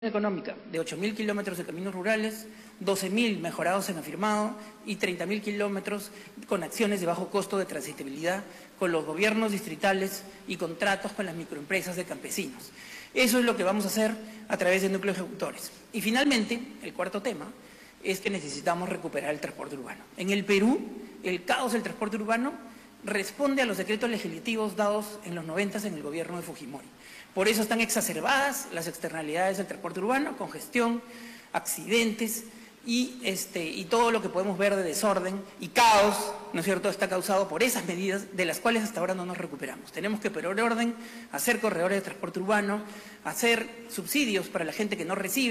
económica de 8.000 kilómetros de caminos rurales, 12.000 mejorados en afirmado y 30.000 kilómetros con acciones de bajo costo de transitabilidad con los gobiernos distritales y contratos con las microempresas de campesinos. Eso es lo que vamos a hacer a través de núcleos ejecutores. Y finalmente, el cuarto tema es que necesitamos recuperar el transporte urbano. En el Perú, el caos del transporte urbano responde a los decretos legislativos dados en los 90 en el gobierno de Fujimori. Por eso están exacerbadas las externalidades del transporte urbano, congestión, accidentes y todo lo que podemos ver de desorden y caos, ¿no es cierto?, está causado por esas medidas de las cuales hasta ahora no nos recuperamos. Tenemos que poner orden, hacer corredores de transporte urbano, hacer subsidios para la gente que no recibe.